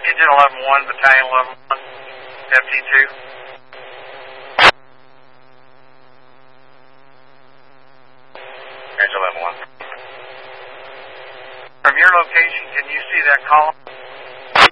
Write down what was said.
Engine 11-1, Battalion 11-1, FT2. Engine 11-1. From your location, can you see that column?